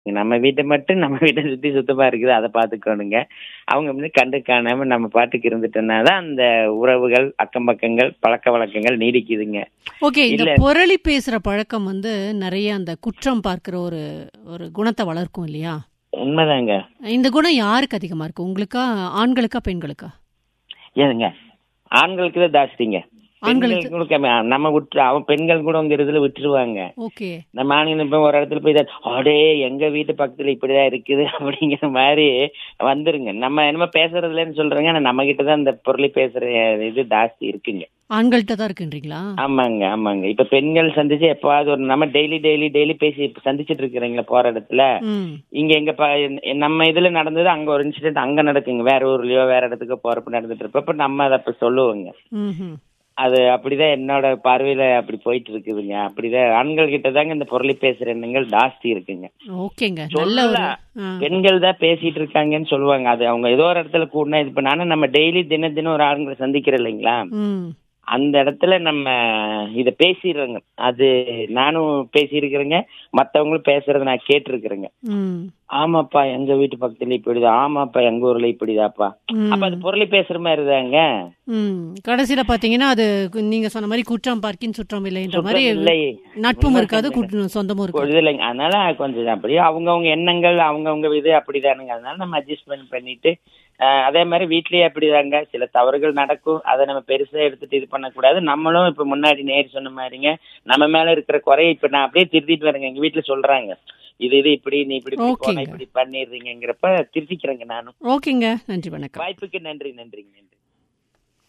நம்ம வீட்டை மட்டும் நம்ம வீட்டை சுத்தி சுத்தமா இருக்குது, அதை பார்த்துக்கணுங்க. அவங்க வந்து கண்டு காணாம நம்ம பாட்டுக்கு இருந்துட்டோம்னா தான் அந்த உறவுகள், அக்கம் பக்கங்கள், பழக்க வழக்கங்கள் நீடிக்குதுங்க. ஓகே. இந்த இல்ல புரளி பேசுற பழக்கம் வந்து நிறைய அந்த குற்றம் பார்க்கிற ஒரு ஒரு குணத்தை வளர்க்கும் இல்லையா? உண்மைதாங்க. இந்த குணம் யாருக்கு அதிகமா இருக்கு? உங்களுக்கா, ஆண்களுக்கா, பெண்களுக்கா? ஏதுங்க ஆண்களுக்கு தான் ஜாஸ்திங்க. ஆண்களுக்கு. பெண்களுக்கு கூட கம்மி. நம்ம விட்டு அவன் பெண்கள் கூட உங்க இதுல விட்டுருவாங்க. ஓகே. நம்ம ஆண்கள் இப்ப ஒரு இடத்துல போய் அடே எங்க வீட்டு பக்கத்துல இப்படிதான் இருக்குது அப்படிங்கிற மாதிரி வந்துருங்க. நம்ம என்னமோ பேசுறதுலன்னு சொல்றேங்க, ஆனா நம்ம கிட்டதான் இந்த பொருளை பேசுற இது ஜாஸ்தி இருக்குங்க. ஆண்கள்கிட்ட தான் இருக்குன்றீங்களா? ஆமாங்க ஆமாங்க. இப்ப பெண்கள் சந்திச்சு எப்பாவது ஒரு நம்ம டெய்லி டெய்லி டெய்லி பேசி சந்திச்சுட்டு இருக்கிறீங்களா போற இடத்துல, ம். இங்க எங்க நம்ம இதுல நடந்தது அங்க ஒரு இன்சிடென்ட் அங்க நடக்குங்க, வேற ஊர்லயோ வேற இடத்துக்கோ போறப்ப நடந்துட்டு இருப்ப நம்ம அதை அப்ப சொல்லுவோங்க. ம்ஹும். அது அப்படிதான் என்னோட பார்வையில அப்படி போயிட்டு இருக்குதுங்க. அப்படிதான் ஆண்கள் கிட்ட தாங்க இந்த பொருளை பேசுற எண்ணங்கள் ஜாஸ்தி இருக்குங்க. ஓகேங்க. நல்ல ஒரு சொல்லலாம் பெண்கள் தான் பேசிட்டு இருக்காங்கன்னு சொல்லுவாங்க. அது அவங்க ஏதோ ஒரு இடத்துல கூடனா இது பண்ண, ஆனா நம்ம டெய்லி தினம் தினம் ஒரு ஆண்களை சந்திக்கிறோம் இல்லைங்களா, ம். அந்த இடத்துல நம்ம இத பேசிடுறோங்க. அது நானும் பேசியிருக்கிறேங்க, மத்தவங்களும் பேசுறத நான் கேட்டிருக்கிறேங்க. ம். ஆமாப்பா எங்க வீட்டு பக்கத்துல இப்படிதான், ஆமாப்பா எங்க ஊர்ல இப்படிதாப்பா. அப்ப அது பொருளை பேசுற மாதிரி தாங்க. ம். கடைசியில பாத்தீங்கன்னா அது நீங்க சொன்ன மாதிரி குற்றம் பார்க்கின் சுற்றம் இல்லைன்ற மாதிரி இல்லை நட்பும் இருக்காது, சொந்தமும் இருக்காது. இல்லைங்க. அதனால கொஞ்சம் அப்படியே அவங்கவுங்க எண்ணங்கள் அவங்கவுங்க இது அப்படிதானுங்க. அதனால நம்ம அட்ஜஸ்ட்மெண்ட் பண்ணிட்டு அதே மாதிரி வீட்லயே அப்படிதாங்க. சில தவறுகள் நடக்கும், அதை நம்ம பெருசா எடுத்துட்டு இது பண்ணக்கூடாது. நம்மளும் இப்ப முன்னாடி நேர் சொன்ன மாதிரிங்க, நம்ம மேல இருக்கிற குறைய இப்ப நான் அப்படியே திருத்திட்டு வரேங்க. எங்க வீட்டுல சொல்றாங்க, இது இப்படி நீ இப்படி போனா இப்படி பண்ணிடுறீங்கிறப்ப திருத்திக்கிறேங்க நானும். ஓகேங்க. நன்றி, வணக்கம். வாய்ப்புக்கு நன்றி நன்றிங்க நன்றி.